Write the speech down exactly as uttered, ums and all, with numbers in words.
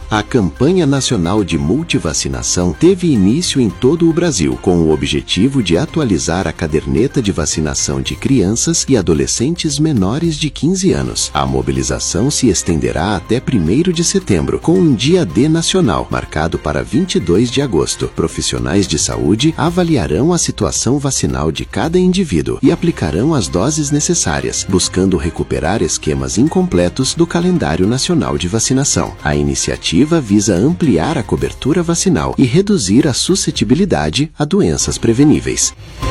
A campanha nacional de multivacinação teve início em todo o Brasil, com o objetivo de atualizar a caderneta de vacinação de crianças e adolescentes menores de quinze anos. A mobilização se estenderá até primeiro de setembro, com um dia D nacional, marcado para vinte e dois de agosto. Profissionais de saúde avaliarão a situação vacinal de cada indivíduo e aplicarão as doses necessárias, buscando recuperar esquemas incompletos do calendário nacional de vacinação. A iniciativa visa ampliar a cobertura vacinal e reduzir a suscetibilidade a doenças preveníveis.